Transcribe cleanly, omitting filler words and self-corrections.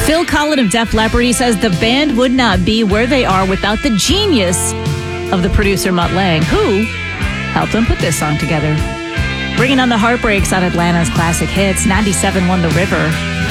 Phil Collen of Def Leppard, he says the band would not be where they are without the genius of the producer Mutt Lange, who helped them put this song together. Bringing on the heartbreaks on Atlanta's classic hits, 97 won The River.